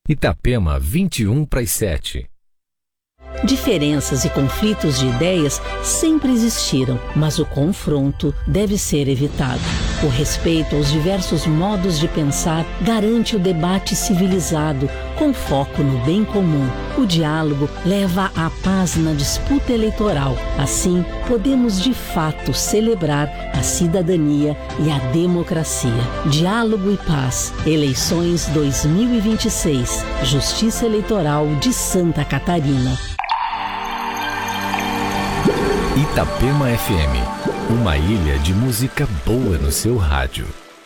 Itapema, 21:07. Diferenças e conflitos de ideias sempre existiram, mas o confronto deve ser evitado. O respeito aos diversos modos de pensar garante o debate civilizado, com foco no bem comum. O diálogo leva à paz na disputa eleitoral. Assim, podemos de fato celebrar a cidadania e a democracia. Diálogo e paz. Eleições 2026. Justiça Eleitoral de Santa Catarina. Itapema FM, uma ilha de música boa no seu rádio.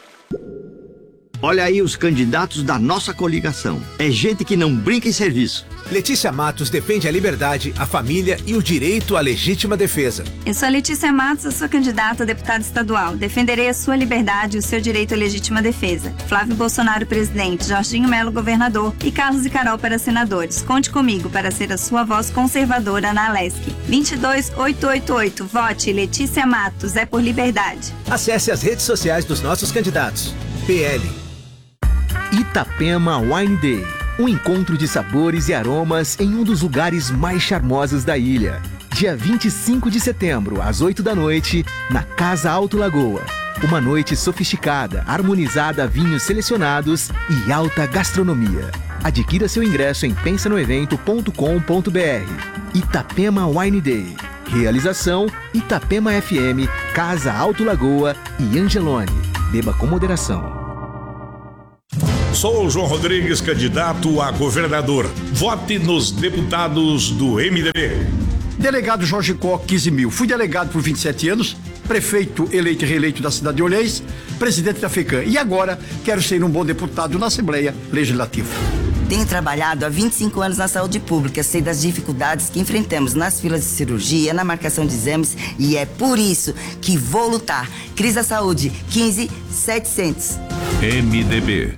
Olha aí os candidatos da nossa coligação. É gente que não brinca em serviço. Letícia Matos defende a liberdade, a família e o direito à legítima defesa. Eu sou a Letícia Matos, sou candidata a deputada estadual. Defenderei a sua liberdade e o seu direito à legítima defesa. Flávio Bolsonaro, presidente, Jorginho Melo, governador e Carlos e Carol para senadores. Conte comigo para ser a sua voz conservadora na Alesc. 22888. Vote Letícia Matos, é por liberdade. Acesse as redes sociais dos nossos candidatos. PL. Itapema Wine Day. Um encontro de sabores e aromas em um dos lugares mais charmosos da ilha. Dia 25 de setembro, às 8 da noite, na Casa Alto Lagoa. Uma noite sofisticada, harmonizada a vinhos selecionados e alta gastronomia. Adquira seu ingresso em pensanoevento.com.br. Itapema Wine Day. Realização Itapema FM, Casa Alto Lagoa e Angelone. Beba com moderação. Sou o João Rodrigues, candidato a governador. Vote nos deputados do MDB. Delegado Jorge Koch, 15.000. Fui delegado por 27 anos, prefeito eleito e reeleito da cidade de Olhães, presidente da FECAM. E agora quero ser um bom deputado na Assembleia Legislativa. Tenho trabalhado há 25 anos na saúde pública, sei das dificuldades que enfrentamos nas filas de cirurgia, na marcação de exames, e é por isso que vou lutar. Cris da Saúde, 15.700. MDB.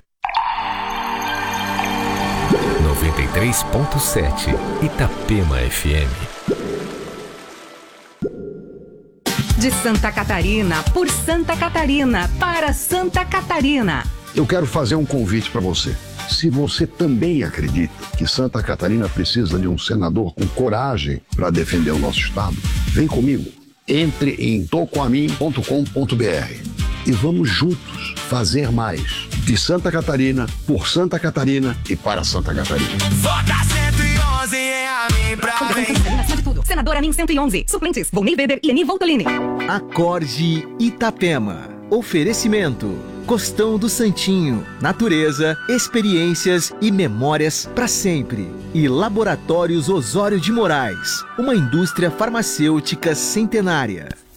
93.7 Itapema FM. De Santa Catarina, por Santa Catarina, para Santa Catarina. Eu quero fazer um convite para você. Se você também acredita que Santa Catarina precisa de um senador com coragem para defender o nosso estado, vem comigo. Entre em tocoamin.com.br e vamos juntos fazer mais. De Santa Catarina, por Santa Catarina e para Santa Catarina. Vota 111 é a mim pra mim. Senadora Amin 111. Suplentes, Volney Weber e Eni Voltolini. Acorde Itapema. Oferecimento. Costão do Santinho. Natureza, experiências e memórias para sempre. E Laboratórios Osório de Moraes. Uma indústria farmacêutica centenária.